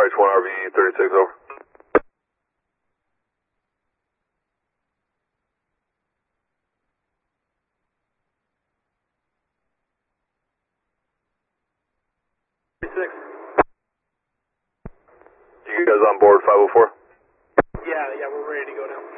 RH1 RV 36 over. You guys on board 504? Yeah, we're ready to go now.